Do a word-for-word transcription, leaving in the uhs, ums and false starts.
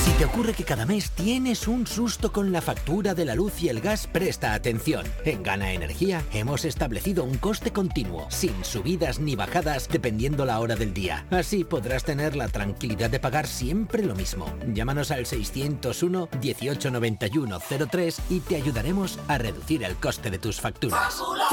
Si te ocurre que cada mes tienes un susto con la factura de la luz y el gas, presta atención. En Gana Energía hemos establecido un coste continuo, sin subidas ni bajadas dependiendo la hora del día. Así podrás tener la tranquilidad de pagar siempre lo mismo. Llámanos al seiscientos uno, dieciocho noventa y uno, cero tres y te ayudaremos a reducir el coste de tus facturas.